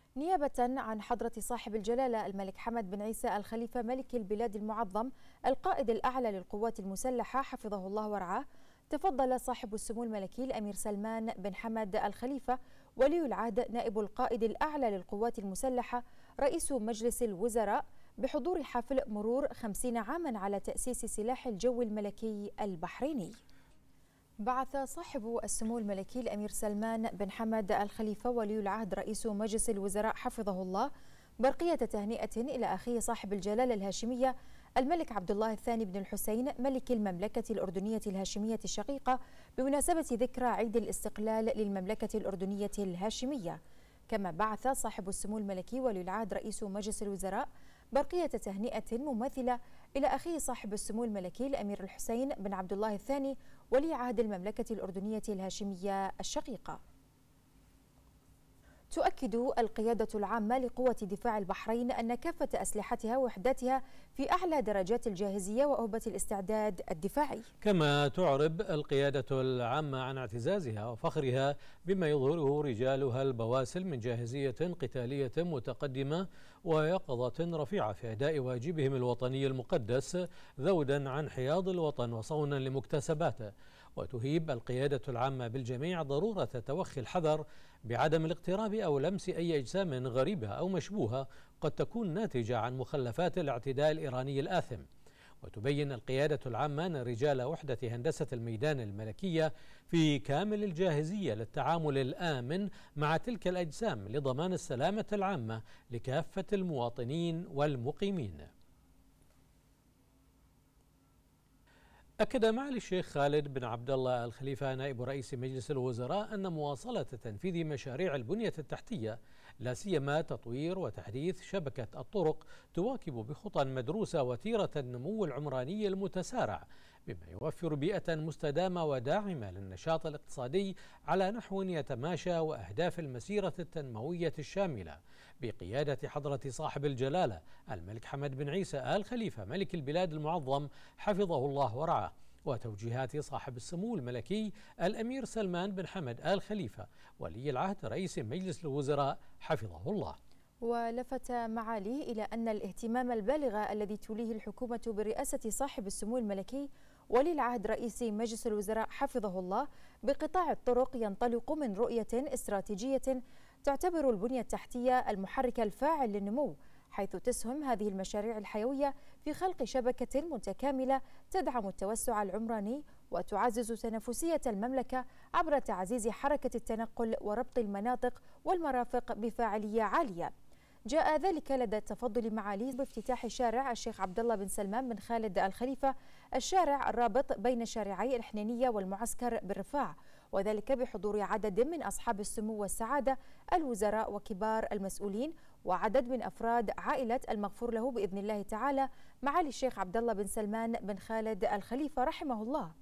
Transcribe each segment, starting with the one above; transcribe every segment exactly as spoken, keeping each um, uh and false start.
نيابة عن حضرة صاحب الجلالة الملك حمد بن عيسى الخليفة ملك البلاد المعظم القائد الأعلى للقوات المسلحة حفظه الله ورعاه، تفضل صاحب السمو الملكي الأمير سلمان بن حمد الخليفة ولي العهد نائب القائد الأعلى للقوات المسلحة رئيس مجلس الوزراء بحضور حفل مرور خمسين عاما على تأسيس سلاح الجو الملكي البحريني. بعث صاحب السمو الملكي الأمير سلمان بن حمد الخليفة ولي العهد رئيس مجلس الوزراء حفظه الله برقية تهنئة إلى أخيه صاحب الجلالة الهاشمية الملك عبد الله الثاني بن الحسين ملك المملكة الأردنية الهاشمية الشقيقة بمناسبة ذكرى عيد الاستقلال للمملكة الأردنية الهاشمية. كما بعث صاحب السمو الملكي ولي العهد رئيس مجلس الوزراء برقية تهنئة مماثلة إلى أخيه صاحب السمو الملكي الأمير الحسين بن عبد الله الثاني ولي عهد المملكة الأردنية الهاشمية الشقيقة. تؤكد القيادة العامة لقوة دفاع البحرين أن كافة أسلحتها ووحداتها في أعلى درجات الجاهزية وأهبة الاستعداد الدفاعي. كما تعرب القيادة العامة عن اعتزازها وفخرها بما يظهره رجالها البواسل من جاهزية قتالية متقدمة ويقظة رفيعة في أداء واجبهم الوطني المقدس ذودا عن حياض الوطن وصونا لمكتسباته. وتهيب القيادة العامة بالجميع ضرورة توخي الحذر بعدم الاقتراب أو لمس أي أجسام غريبة أو مشبوهة قد تكون ناتجة عن مخلفات الاعتداء الإيراني الآثم. وتبين القيادة العامة أن رجال وحدة هندسة الميدان الملكية في كامل الجاهزية للتعامل الآمن مع تلك الأجسام لضمان السلامة العامة لكافة المواطنين والمقيمين. أكد معالي الشيخ خالد بن عبد الله الخليفة نائب رئيس مجلس الوزراء أن مواصلة تنفيذ مشاريع البنية التحتية لا سيما تطوير وتحديث شبكة الطرق تواكب بخطى مدروسة وتيرة النمو العمراني المتسارع بما يوفر بيئة مستدامة وداعمة للنشاط الاقتصادي على نحو يتماشى وأهداف المسيرة التنموية الشاملة بقيادة حضرة صاحب الجلالة الملك حمد بن عيسى آل خليفة ملك البلاد المعظم حفظه الله ورعاه، وتوجيهات صاحب السمو الملكي الأمير سلمان بن حمد آل خليفة ولي العهد رئيس مجلس الوزراء حفظه الله. ولفت معاليه إلى أن الاهتمام البالغ الذي توليه الحكومة برئاسة صاحب السمو الملكي ولي العهد رئيس مجلس الوزراء حفظه الله بقطاع الطرق ينطلق من رؤية استراتيجية تعتبر البنية التحتية المحرك الفاعل للنمو، حيث تسهم هذه المشاريع الحيوية في خلق شبكة متكاملة تدعم التوسع العمراني وتعزز تنافسية المملكة عبر تعزيز حركة التنقل وربط المناطق والمرافق بفاعلية عالية. جاء ذلك لدى تفضل معاليه بافتتاح شارع الشيخ عبد الله بن سلمان بن خالد الخليفة، الشارع الرابط بين شارعي الحنينية والمعسكر بالرفاع، وذلك بحضور عدد من أصحاب السمو والسعادة الوزراء وكبار المسؤولين وعدد من أفراد عائلة المغفور له بإذن الله تعالى معالي الشيخ عبد الله بن سلمان بن خالد الخليفة رحمه الله.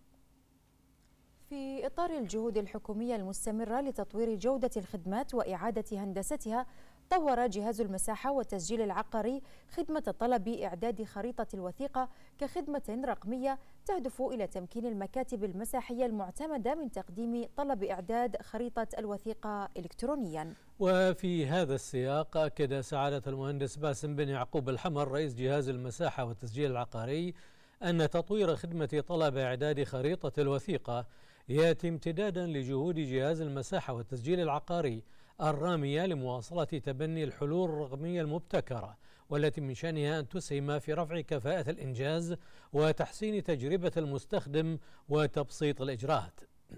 في إطار الجهود الحكومية المستمرة لتطوير جودة الخدمات وإعادة هندستها، طور جهاز المساحة والتسجيل العقاري خدمة طلب إعداد خريطة الوثيقة كخدمة رقمية تهدف إلى تمكين المكاتب المساحية المعتمدة من تقديم طلب إعداد خريطة الوثيقة إلكترونيا. وفي هذا السياق أكد سعادة المهندس باسم بن يعقوب الحمر رئيس جهاز المساحة والتسجيل العقاري أن تطوير خدمة طلب إعداد خريطة الوثيقة يأتي امتدادا لجهود جهاز المساحة والتسجيل العقاري الرامية لمواصلة تبني الحلول الرقمية المبتكرة، والتي من شأنها أن تسهم في رفع كفاءة الإنجاز وتحسين تجربة المستخدم وتبسيط الإجراءات.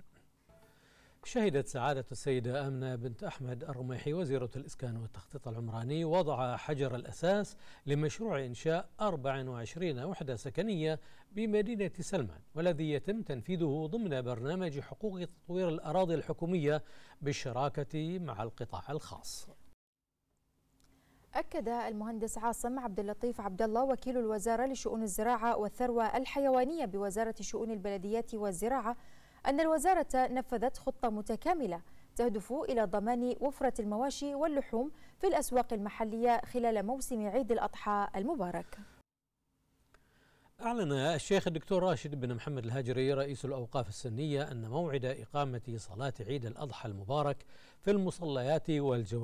شهدت سعادة السيدة آمنة بنت أحمد الرميحي وزيرة الإسكان والتخطيط العمراني وضع حجر الأساس لمشروع إنشاء أربع وعشرين وحدة سكنية بمدينة سلمان، والذي يتم تنفيذه ضمن برنامج حقوق تطوير الأراضي الحكومية بالشراكة مع القطاع الخاص. أكد المهندس عاصم عبد اللطيف عبد الله وكيل الوزارة لشؤون الزراعة والثروة الحيوانية بوزارة شؤون البلديات والزراعة أن الوزارة نفذت خطة متكاملة تهدف إلى ضمان وفرة المواشي واللحوم في الأسواق المحلية خلال موسم عيد الأضحى المبارك. أعلن الشيخ الدكتور راشد بن محمد الهاجري رئيس الأوقاف السنية أن موعد إقامة صلاة عيد الأضحى المبارك في المصليات والجوامع